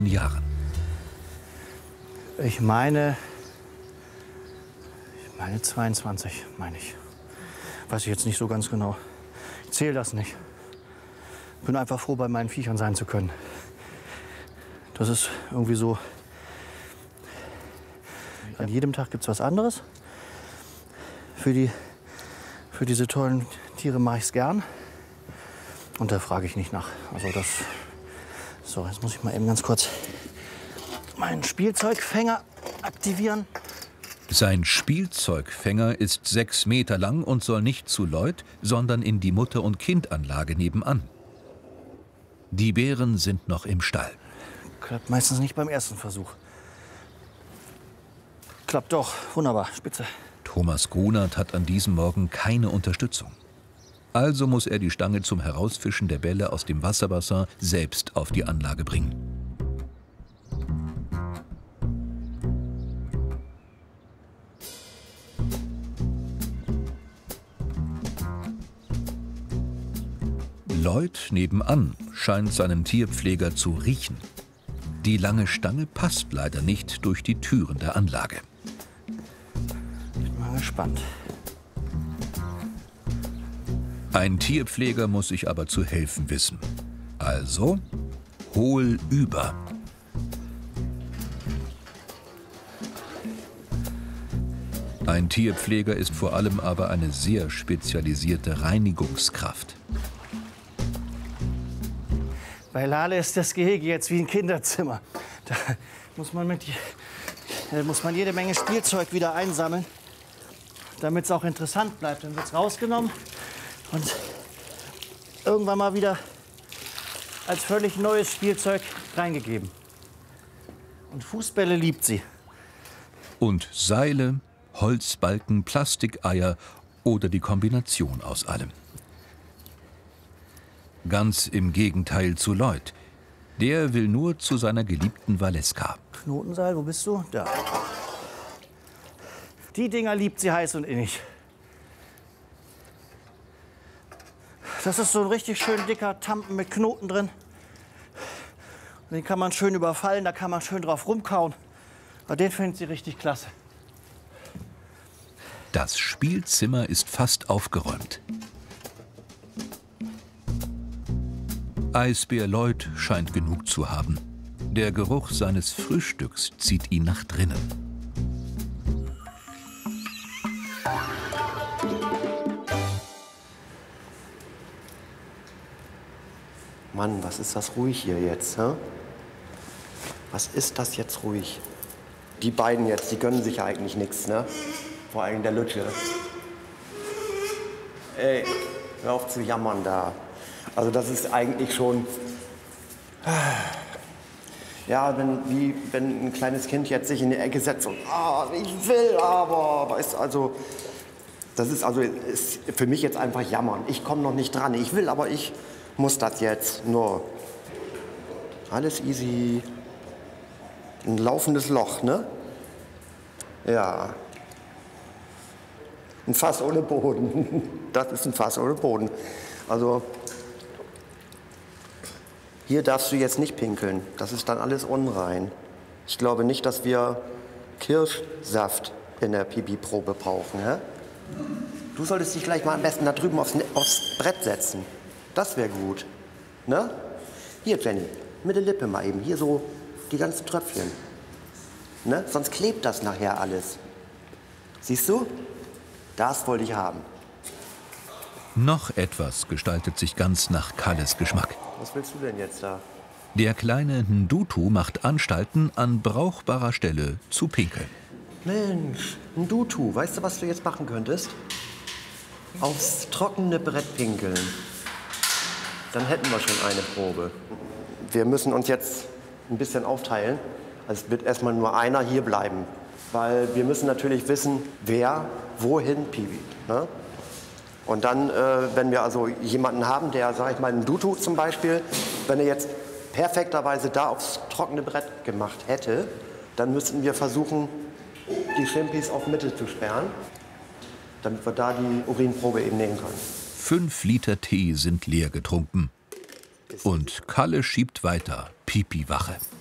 Jahren. Ich meine 22, meine ich. Weiß ich jetzt nicht so ganz genau. Ich zähle das nicht. Bin einfach froh, bei meinen Viechern sein zu können. Das ist irgendwie so. An jedem Tag gibt es was anderes. Für diese tollen Tiere mache ich es gern. Und da frage ich nicht nach. Also das. So, jetzt muss ich mal eben ganz kurz meinen Spielzeugfänger aktivieren. Sein Spielzeugfänger ist 6 Meter lang und soll nicht zu Lloyd, sondern in die Mutter- und Kindanlage nebenan. Die Bären sind noch im Stall. Klappt meistens nicht beim ersten Versuch. Klappt doch, wunderbar, spitze. Thomas Grunert hat an diesem Morgen keine Unterstützung. Also muss er die Stange zum Herausfischen der Bälle aus dem Wasserbassin selbst auf die Anlage bringen. Lloyd nebenan scheint seinen Tierpfleger zu riechen. Die lange Stange passt leider nicht durch die Türen der Anlage. Bin mal gespannt. Ein Tierpfleger muss sich aber zu helfen wissen. Also, hol über. Ein Tierpfleger ist vor allem aber eine sehr spezialisierte Reinigungskraft. Bei Lale ist das Gehege jetzt wie ein Kinderzimmer. Da muss man jede Menge Spielzeug wieder einsammeln, damit es auch interessant bleibt. Dann wird es rausgenommen und irgendwann mal wieder als völlig neues Spielzeug reingegeben. Und Fußbälle liebt sie. Und Seile, Holzbalken, Plastikeier oder die Kombination aus allem. Ganz im Gegenteil zu Lloyd. Der will nur zu seiner geliebten Valeska. Knotenseil, wo bist du? Da. Die Dinger liebt sie heiß und innig. Das ist so ein richtig schön dicker Tampen mit Knoten drin. Den kann man schön überfallen, da kann man schön drauf rumkauen. Aber den findet sie richtig klasse. Das Spielzimmer ist fast aufgeräumt. Eisbär Lloyd scheint genug zu haben. Der Geruch seines Frühstücks zieht ihn nach drinnen. Mann, was ist das ruhig hier jetzt, hä? Was ist das jetzt ruhig? Die beiden jetzt, die gönnen sich ja eigentlich nichts, ne? Vor allem der Lütsche. Ey, hör auf zu jammern da. Also das ist eigentlich schon... Ja, wenn ein kleines Kind jetzt sich in die Ecke setzt und ich will aber, weißt also, das ist für mich jetzt einfach jammern. Ich komme noch nicht dran, ich will, aber ich muss das jetzt. Nur alles easy. Ein laufendes Loch, ne? Ja. Ein Fass ohne Boden. Das ist ein Fass ohne Boden. Also hier darfst du jetzt nicht pinkeln. Das ist dann alles unrein. Ich glaube nicht, dass wir Kirschsaft in der Pipi-Probe brauchen. Hä? Du solltest dich gleich mal am besten da drüben aufs Brett setzen. Das wäre gut. Ne? Hier, Jenny, mit der Lippe mal eben. Hier so die ganzen Tröpfchen. Ne? Sonst klebt das nachher alles. Siehst du? Das wollte ich haben. Noch etwas gestaltet sich ganz nach Kalles Geschmack. Was willst du denn jetzt da? Der kleine Ndutu macht Anstalten, an brauchbarer Stelle zu pinkeln. Mensch, Ndutu, weißt du, was du jetzt machen könntest? Aufs trockene Brett pinkeln. Dann hätten wir schon eine Probe. Wir müssen uns jetzt ein bisschen aufteilen. Also es wird erstmal nur einer hier bleiben. Weil wir müssen natürlich wissen, wer wohin pipi. Ne? Und dann, wenn wir also jemanden haben, der, sag ich mal, einen Ndutu zum Beispiel, wenn er jetzt perfekterweise da aufs trockene Brett gemacht hätte, dann müssten wir versuchen, die Schimpis auf Mitte zu sperren, damit wir da die Urinprobe eben nehmen können. 5 Liter Tee sind leer getrunken. Und Kalle schiebt weiter Pipi-Wache.